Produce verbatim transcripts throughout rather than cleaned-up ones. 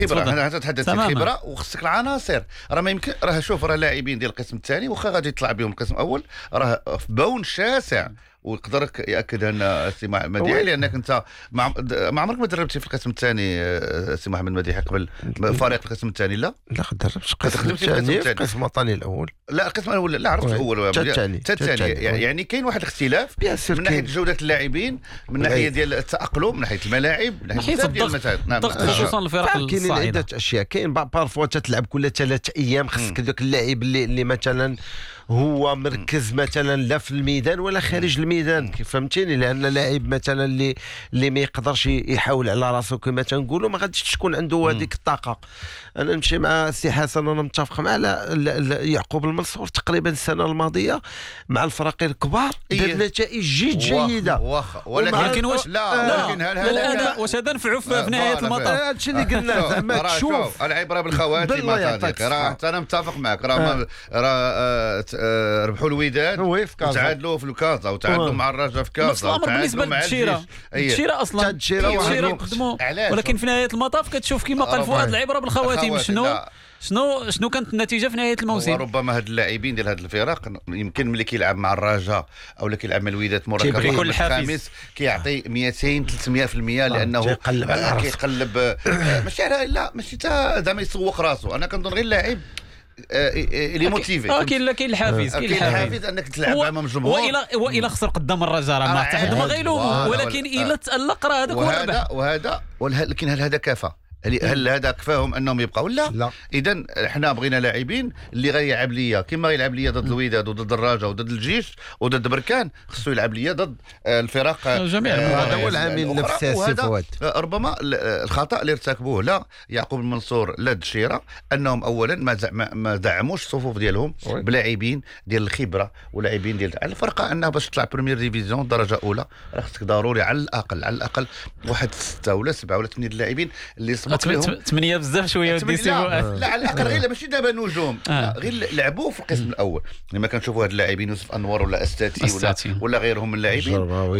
خبره. انا تتحدث عن الخبره وخصك العناصر. راه ما يمكن، راه شوف، راه لاعبين ديال القسم الثاني واخا غادي يطلع بهم القسم الاول راه في بون شاسع، ويقدر ياكد ان السي مديحي، لانك انت ما عمرك ما دربتي في القسم الثاني السي محمد مديحي قبل فريق القسم الثاني؟ لا لا دربت القسم الثاني، القسم الوطني الاول. لا القسم الاول لا عرفت الاول الثاني الثاني. يعني كاين واحد الاختلاف من ناحيه جوده اللاعبين، من ناحيه ديال التاقلم، من ناحيه الملاعب، من ناحيه بزاف ديال المسائل. نعم خصوصا الفرق الصاعده كاين عده اشياء. كاين بارفوا تتلعب كل ثلاث ايام، خصك ذاك اللاعب اللي, اللي مثلا هو مركز مثلا لا في الميدان ولا خارج الميدان، فهمتيني؟ لان لاعب مثلا اللي اللي ما يقدرش يحاول على راسه كما تنقولوا ما غاديش تكون عنده هذيك الطاقه. انا نمشي مع السي حسن وانا متفق معه. يعقوب المنصور تقريبا السنه الماضيه مع الفريقين الكبار دار نتائج جد جيده، واخا ولكن واش لا ولكن هل هذا واش هذا نفعوا في نهايه المطاف؟ هادشي اللي قلنا زعما تشوف العبره بالخواتيم. راه انا متفق معك، راه راه ربحوا الوداد وتعادلوا في الكازا وتعادلوا مع الرجاء في كازا وتعادلوا مع التشيره. التشيره اصلا التشيره قدموا، ولكن في نهايه المطاف كتشوف كما قال فؤاد العبره بالخواتيم. شنو شنو شنو كانت النتيجه في نهايه الموسم؟ وربما هاد اللاعبين ديال هاد الفرق يمكن ملي كيلعب مع الرجاء او لا كيلعب مع الوداد مركب الخامس كيعطي مئتين ثلاثمئة بالمئة، لانه كيقلب ماشي لا ماشي حتى زعما يسوق راسو. انا كنظن غير اللاعب اللي موتيفي. اه كاين كاين الحافز، كاين الحافز انك تلعب امام الجمهور. والى والى خسر قدام الرجاء راه ما حتى ما غيلومو، ولكن الى تالق راه هذاك هو وهذا وهذا ولكن هل هذا كافى؟ هل هذا كفاهم انهم يبقاو؟ لا, لا. اذا حنا بغينا لاعبين اللي غيلعب ليا كما يلعب ليا ضد الوداد وضد الرجاء وضد الجيش وضد بركان، خصو يلعب ليا ضد الفرق جميع. هذا هو العامل النفسي فؤاد. ربما الخطا اللي ارتكبوه لا يعقوب المنصور لا الدشيره انهم اولا ما ما دعموش الصفوف ديالهم بلاعبين ديال الخبره ولاعبين ديال الفرق. انه باش تطلع بريمير ديفيزيون درجه اولى راه خصك ضروري على الاقل على الاقل واحد ستة ولا سبعة ولا ثمانية اللاعبين اللي ثمانية بزاف شويه ودي سيبو. لا على الاقل غير ماشي دابا نجوم، آه. غير لعبوا في القسم الاول. لما كنشوفوا هاد اللاعبين يوسف انور ولا استاتي ولا ولا غيرهم من اللاعبين،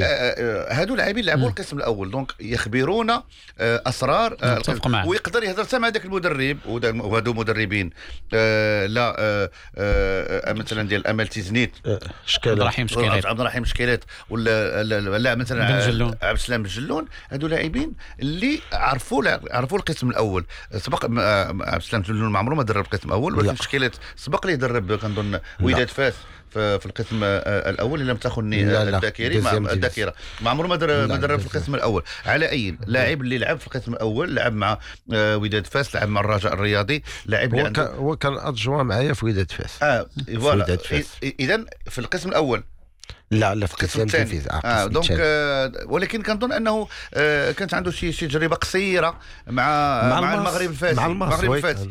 هادو لاعبين لعبوا القسم الاول، دونك يخبرونا آه اسرار آه ويقدر يهضر حتى مع ذاك المدرب. وهادو مدربين آه لا آه آه مثلا ديال امل تيزنيت شكالات، عبد الرحيم شكالات عبد الرحيم شكالات ولا لا مثلا عبد السلام بجلون. هادو لاعبين اللي عرفوا عرفوا القسم الاول. سبق عبد السلام بجلون ما عمره ما درب القسم الاول، ولكن شكالات سبق لي يدرب كنظن وداد فاس في القسم الاول الا متاخذني الذاكره الذاكره ما عمره ما درب في القسم الاول. على اي لاعب اللي لعب في القسم الاول لعب مع وداد فاس، لعب مع الرجاء الرياضي، لعب هو, كان هو كان ادجوا معايا في وداد فاس. اه فوالا. اذا في القسم الاول لا لا في القسم الثاني. اه دونك آه ولكن كنظن انه آه كانت عنده شي شي تجربه قصيره مع مع, مع المغرب الفاسي. مع المغرب الفاسي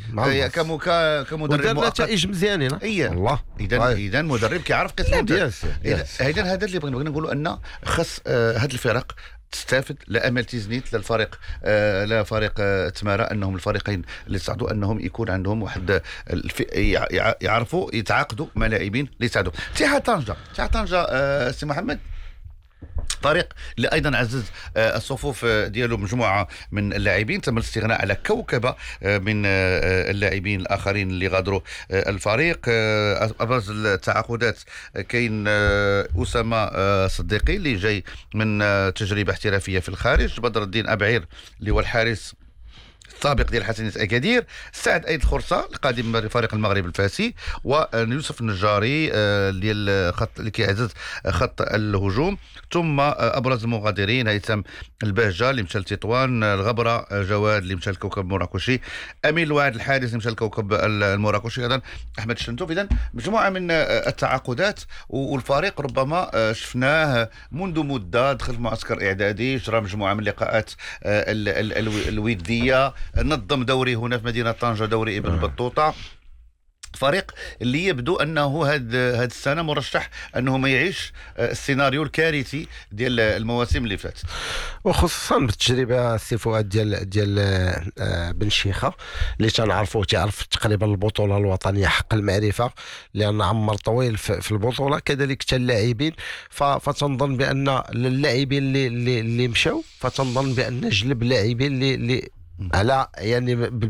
كمدرب نتائج مزيانين والله. اذا اذا مدرب كيعرف قسم ديال. اذا هذا اللي بغينا نقولوا ان خص آه هذه الفرق تستافد. لا امل تيزنيت لا الفريق آه لا فريق آه تمارا، انهم الفريقين اللي صعدوا انهم يكون عندهم واحد الف... يعرفوا يتعاقدوا مع لاعبين اللي يساعدوا. اتحاد طنجه اتحاد طنجه آه سي محمد فريق اللي ايضا عزز الصفوف ديالو مجموعه من اللاعبين، تم الاستغناء على كوكبه من اللاعبين الاخرين اللي غادروا الفريق. ابرز التعاقدات كاين اسامه صديقي اللي جاي من تجربه احترافيه في الخارج، بدر الدين ابعير اللي هو الحارس السابق ديال حسنية أكادير، سعد أيد الخرصة القادم من فريق المغرب الفاسي، ويوسف النجاري ديال خط اللي كيعزز خط الهجوم. ثم ابرز المغادرين هيثم البهجه اللي مشى لتطوان، الغبره جواد اللي مشى لكوكب مراكشي، امين الوعد الحارس اللي مشى لكوكب المراكشي، ايضا احمد الشنتوف. اذا مجموعه من التعاقدات، والفريق ربما شفناه منذ مده دخل في معسكر اعدادي، جرى مجموعه من اللقاءات الوديه، نظم دوري هنا في مدينه طنجه، دوري ابن بطوطه. فريق اللي يبدو انه هاد هاد السنه مرشح انه ما يعيش السيناريو الكارثي ديال المواسم اللي فاتت، وخصوصا بالتجربه السي فؤاد ديال ديال بن شيخه اللي تنعرفوه تيعرف تقريبا البطوله الوطنيه حق المعرفه، لان عمر طويل في البطوله، كذلك حتى اللاعبين. فتنظن بان اللاعبين اللي اللي, اللي مشاو، فتنظن بان جلب لاعبين اللي, اللي على يعني